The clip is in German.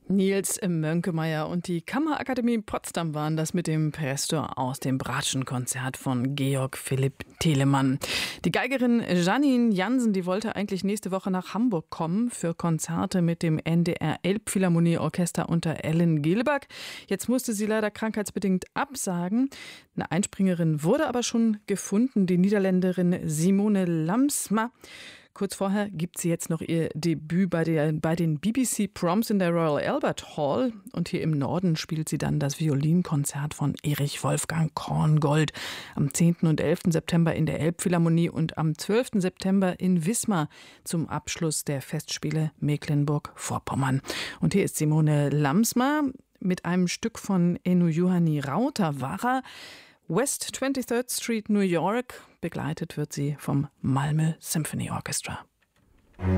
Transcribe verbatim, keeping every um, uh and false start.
Nils Mönkemeyer und die Kammerakademie Potsdam waren das mit dem Presto aus dem Bratschenkonzert von Georg Philipp Telemann. Die Geigerin Janine Jansen, die wollte eigentlich nächste Woche nach Hamburg kommen für Konzerte mit dem N D R Elbphilharmonieorchester unter Ellen Gilbert. Jetzt musste sie leider krankheitsbedingt absagen. Eine Einspringerin wurde aber schon gefunden, die Niederländerin Simone Lamsma. Kurz vorher gibt sie jetzt noch ihr Debüt bei, der, bei den B B C Proms in der Royal Albert Hall. Und hier im Norden spielt sie dann das Violinkonzert von Erich Wolfgang Korngold am zehnten und elften September in der Elbphilharmonie und am zwölften September in Wismar zum Abschluss der Festspiele Mecklenburg-Vorpommern. Und hier ist Simone Lamsma mit einem Stück von Enu Juhani Rautavaara. West twenty-third Street, New York. Begleitet wird sie vom Malmö Symphony Orchestra.